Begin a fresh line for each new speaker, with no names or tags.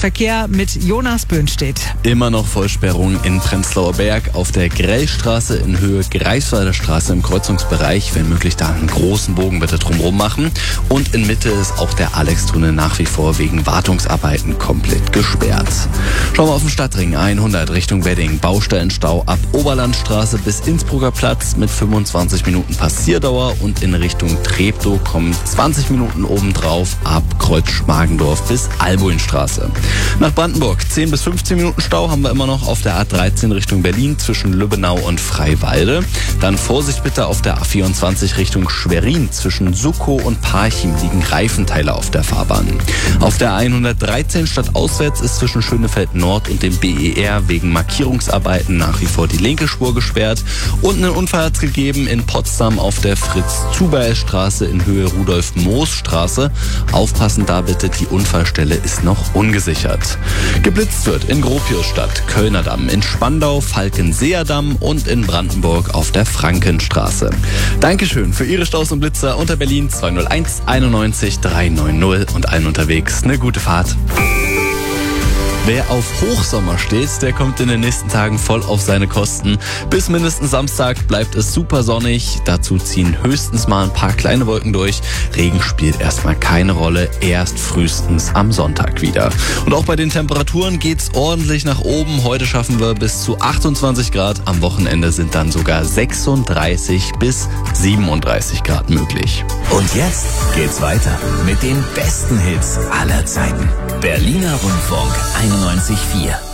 Verkehr mit Jonas Böhnstedt.
Immer noch Vollsperrung in Prenzlauer Berg auf der Grellstraße in Höhe Greifswalder Straße im Kreuzungsbereich. Wenn möglich, da einen großen Bogen bitte drumherum machen. Und in Mitte ist auch der Alex-Tunnel nach wie vor wegen Wartungsarbeiten komplett gesperrt. Schauen wir auf den Stadtring 100 Richtung Wedding. Baustellenstau ab Oberlandstraße bis Innsbrucker Platz mit 25 Minuten Passierdauer und in Richtung Treptow kommen 20 Minuten obendrauf ab Kreuz-Schmargendorf bis Albuinstraße. Nach Brandenburg 10 bis 15 Minuten Stau haben wir immer noch auf der A13 Richtung Berlin zwischen Lübbenau und Freiwalde. Dann Vorsicht bitte auf der A24 Richtung Schwerin zwischen Suckow und Parchim liegen Reifenteile auf der Fahrbahn. Auf der 113 stadtauswärts ist zwischen Schönefeld Nord und dem BER wegen Markierungsarbeiten nach wie vor die linke Spur gesperrt. Und einen Unfall hat es gegeben in Potsdam auf der Fritz-Zubeil-Straße in Höhe Rudolf-Moos-Straße. Aufpassen da bitte, die Unfallstelle ist noch ungesichert. Geblitzt wird in Gropiusstadt, Kölner Damm, in Spandau, Falkenseer Damm und in Brandenburg auf der Frankenstraße. Dankeschön für Ihre Staus und Blitzer unter Berlin 201 91 390 und allen unterwegs eine gute Fahrt. Wer auf Hochsommer steht, der kommt in den nächsten Tagen voll auf seine Kosten. Bis mindestens Samstag bleibt es super sonnig. Dazu ziehen höchstens mal ein paar kleine Wolken durch. Regen spielt erstmal keine Rolle, erst frühestens am Sonntag wieder. Und auch bei den Temperaturen geht's ordentlich nach oben. Heute schaffen wir bis zu 28 Grad. Am Wochenende sind dann sogar 36 bis 37 Grad möglich.
Und jetzt geht's weiter mit den besten Hits aller Zeiten. Berliner Rundfunk 91,4.